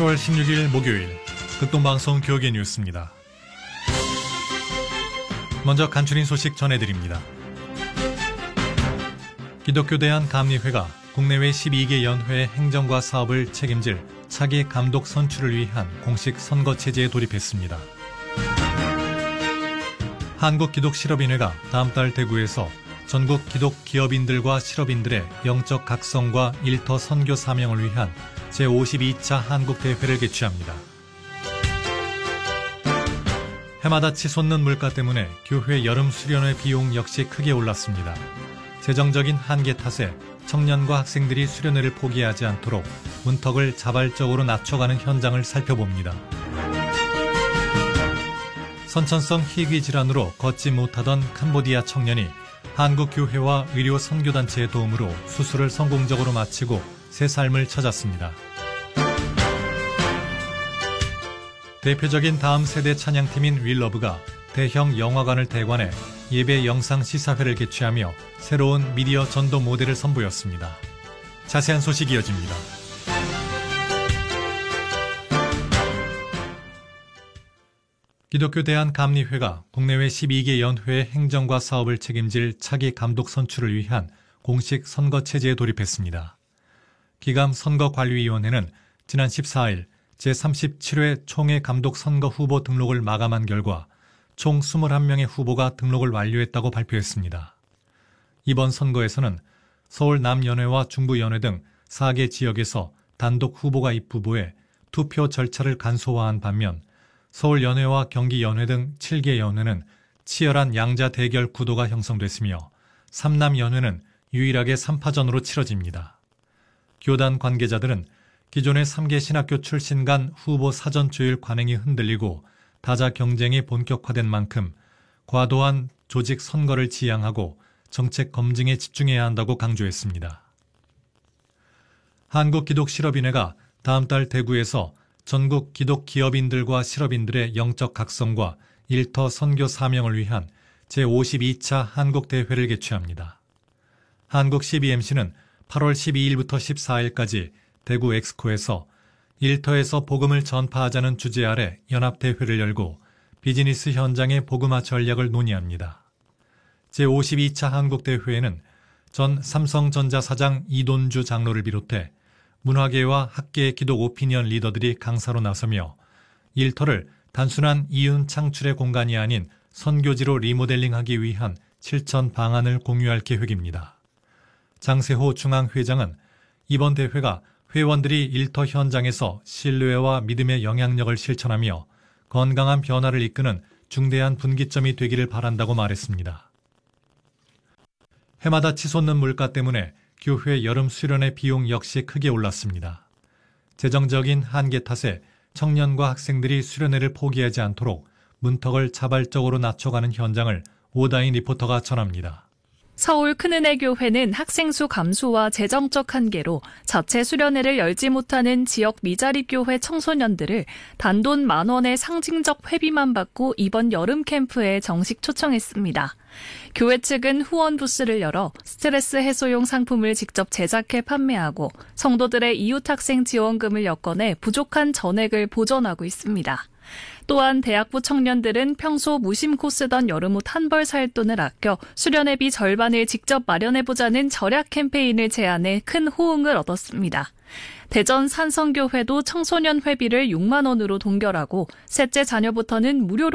7월 16일 목요일 극동방송 교계 뉴스입니다. 먼저 간추린 소식 전해드립니다. 기독교 대한감리회가 국내외 12개 연회의 행정과 사업을 책임질 차기 감독 선출을 위한 공식 선거체제에 돌입했습니다. 한국기독실업인회가 다음 달 대구에서 전국 기독 기업인들과 실업인들의 영적 각성과 일터 선교 사명을 위한 제52차 한국대회를 개최합니다. 해마다 치솟는 물가 때문에 교회 여름 수련회 비용 역시 크게 올랐습니다. 재정적인 한계 탓에 청년과 학생들이 수련회를 포기하지 않도록 문턱을 자발적으로 낮춰가는 현장을 살펴봅니다. 선천성 희귀 질환으로 걷지 못하던 캄보디아 청년이 한국교회와 의료 선교단체의 도움으로 수술을 성공적으로 마치고 새 삶을 찾았습니다. 대표적인 다음 세대 찬양팀인 윌러브가 대형 영화관을 대관해 예배 영상 시사회를 개최하며 새로운 미디어 전도 모델을 선보였습니다. 자세한 소식이 이어집니다. 기독교 대한감리회가 국내외 12개 연회의 행정과 사업을 책임질 차기 감독 선출을 위한 공식 선거체제에 돌입했습니다. 기감선거관리위원회는 지난 14일 제37회 총회 감독 선거 후보 등록을 마감한 결과 총 21명의 후보가 등록을 완료했다고 발표했습니다. 이번 선거에서는 서울 남연회와 중부연회 등 4개 지역에서 단독 후보가 입후보해 투표 절차를 간소화한 반면 서울연회와 경기연회 등 7개 연회는 치열한 양자 대결 구도가 형성됐으며 삼남연회는 유일하게 3파전으로 치러집니다. 교단 관계자들은 기존의 3개 신학교 출신 간 후보 사전 조율 관행이 흔들리고 다자 경쟁이 본격화된 만큼 과도한 조직 선거를 지향하고 정책 검증에 집중해야 한다고 강조했습니다. 한국기독실업인회가 다음 달 대구에서 전국 기독 기업인들과 실업인들의 영적 각성과 일터 선교 사명을 위한 제52차 한국대회를 개최합니다. 한국 CBMC는 8월 12일부터 14일까지 대구 엑스코에서 일터에서 복음을 전파하자는 주제 아래 연합대회를 열고 비즈니스 현장의 복음화 전략을 논의합니다. 제52차 한국대회에는 전 삼성전자 사장 이돈주 장로를 비롯해 문화계와 학계의 기독 오피니언 리더들이 강사로 나서며 일터를 단순한 이윤 창출의 공간이 아닌 선교지로 리모델링하기 위한 실천 방안을 공유할 계획입니다. 장세호 중앙회장은 이번 대회가 회원들이 일터 현장에서 신뢰와 믿음의 영향력을 실천하며 건강한 변화를 이끄는 중대한 분기점이 되기를 바란다고 말했습니다. 해마다 치솟는 물가 때문에 교회 여름 수련회 비용 역시 크게 올랐습니다. 재정적인 한계 탓에 청년과 학생들이 수련회를 포기하지 않도록 문턱을 자발적으로 낮춰가는 현장을 오다인 리포터가 전합니다. 서울 큰은혜교회는 학생 수 감소와 재정적 한계로 자체 수련회를 열지 못하는 지역 미자립교회 청소년들을 단돈 10,000원의 상징적 회비만 받고 이번 여름 캠프에 정식 초청했습니다. 교회 측은 후원 부스를 열어 스트레스 해소용 상품을 직접 제작해 판매하고 성도들의 이웃학생 지원금을 엮어내 부족한 전액을 보전하고 있습니다. 또한 대학부 청년들은 평소 무심코 쓰던 여름옷 한 벌 살 돈을 아껴 수련회비 절반을 직접 마련해보자는 절약 캠페인을 제안해 큰 호응을 얻었습니다. 대전 산성교회도 청소년 회비를 6만 원으로 동결하고 셋째 자녀부터는 무료로